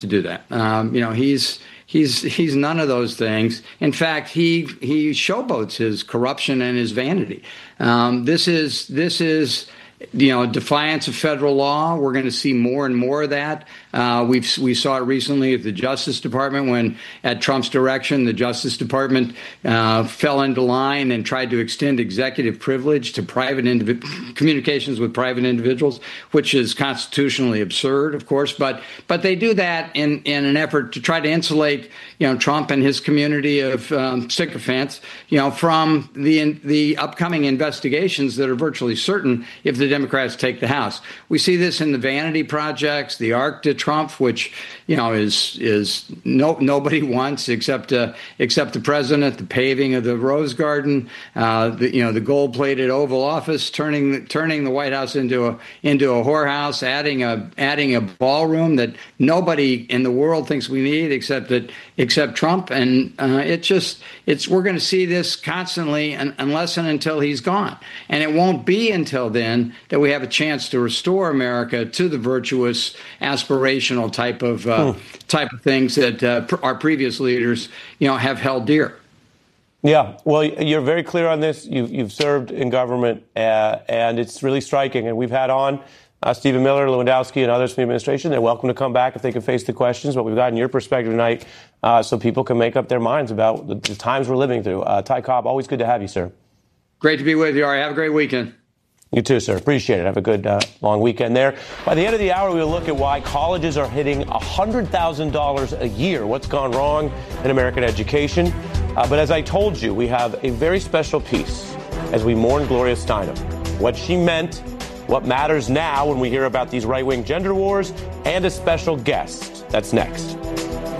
to do that. He's none of those things. In fact, he showboats his corruption and his vanity. This is defiance of federal law. We're going to see more and more of that. We saw it recently at the Justice Department when, at Trump's direction, the Justice Department fell into line and tried to extend executive privilege to communications with private individuals, which is constitutionally absurd, of course. But they do that in an effort to try to insulate Trump and his community of sycophants from the upcoming investigations that are virtually certain if the Democrats take the House. We see this in the vanity projects, the Arc de Trump, which is nobody wants except the president. The paving of the Rose Garden, the gold-plated Oval Office, turning the White House into a whorehouse, adding a ballroom that nobody in the world thinks we need except Trump, and we're going to see this constantly unless and until he's gone, and it won't be until then that we have a chance to restore America to the virtuous, aspirational type of things that our previous leaders, have held dear. Yeah, well, you're very clear on this. You've served in government, and it's really striking. And we've had on Stephen Miller, Lewandowski, and others from the administration. They're welcome to come back if they can face the questions. But we've gotten your perspective tonight so people can make up their minds about the times we're living through. Ty Cobb, always good to have you, sir. Great to be with you, Ari. Have a great weekend. You too, sir. Appreciate it. Have a good long weekend there. By the end of the hour, we'll look at why colleges are hitting $100,000 a year. What's gone wrong in American education? But as I told you, we have a very special piece as we mourn Gloria Steinem. What she meant, what matters now when we hear about these right-wing gender wars, and a special guest. That's next.